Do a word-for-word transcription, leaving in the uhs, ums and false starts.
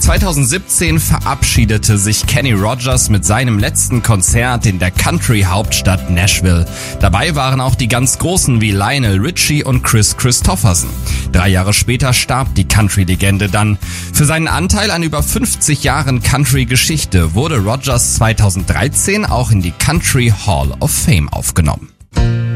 zweitausendsiebzehn verabschiedete sich Kenny Rogers mit seinem letzten Konzert in der Country-Hauptstadt Nashville. Dabei waren auch die ganz Großen wie Lionel Richie und Kris Kristofferson. Drei Jahre später starb die Country-Legende dann. Für seinen Anteil an über fünfzig Jahren Country-Geschichte wurde Rogers zweitausenddreizehn auch in die Country Hall of Fame aufgenommen.